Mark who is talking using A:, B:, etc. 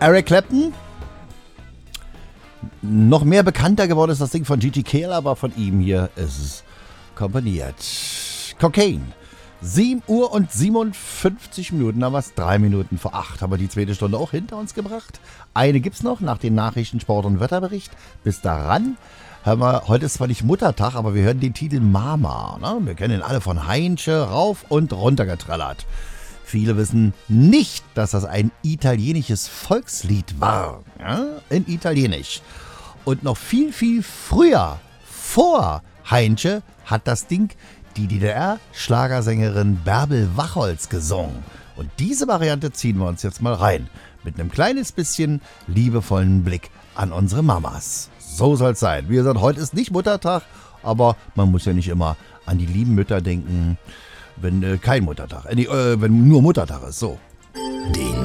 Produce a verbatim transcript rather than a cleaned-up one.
A: Eric Clapton. Noch mehr bekannter geworden ist das Ding von Gigi Cale, aber von ihm hier ist es komponiert. Cocaine. sieben Uhr und siebenundfünfzig Minuten, haben wir es drei Minuten vor acht. Haben wir die zweite Stunde auch hinter uns gebracht. Eine gibt's noch nach den Nachrichten, Sport und Wetterbericht. Bis daran hören wir, heute ist zwar nicht Muttertag, aber wir hören den Titel Mama. Ne? Wir kennen ihn alle von Heinche, rauf und runter getrellert. Viele wissen nicht, dass das ein italienisches Volkslied war. Ja? In Italienisch. Und noch viel, viel früher, vor Heinche, hat das Ding die D D R-Schlagersängerin Bärbel Wachholz gesungen. Und diese Variante ziehen wir uns jetzt mal rein. Mit einem kleines bisschen liebevollen Blick an unsere Mamas. So soll's sein. Wie gesagt, heute ist nicht Muttertag, aber man muss ja nicht immer an die lieben Mütter denken, wenn äh, kein Muttertag, äh, wenn nur Muttertag ist. So.
B: Den